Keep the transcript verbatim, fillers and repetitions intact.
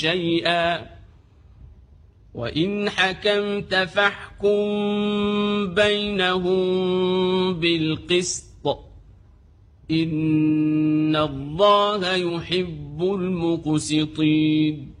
شيئا وإن حكمت فاحكم بينهم بالقسط إن الله يحب المقسطين